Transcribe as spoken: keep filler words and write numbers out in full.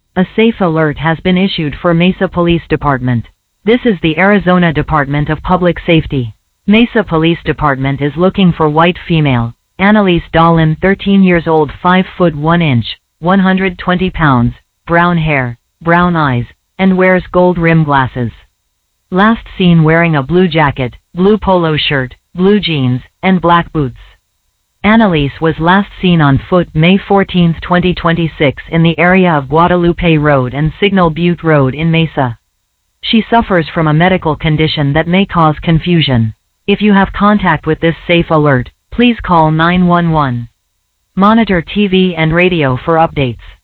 A safe alert has been issued for Mesa Police Department. This is the Arizona Department of Public Safety. Mesa Police Department is looking for white female, Annalise Dahlin, thirteen years old, five foot one inch, one hundred twenty pounds, brown hair, brown eyes, and wears gold rim glasses. Last seen wearing a blue jacket, blue polo shirt, blue jeans, and black boots. Annalise was last seen on foot May fourteenth, twenty twenty-six in the area of Guadalupe Road and Signal Butte Road in Mesa. She suffers from a medical condition that may cause confusion. If you have contact with this safe alert, please call nine one one. Monitor T V and radio for updates.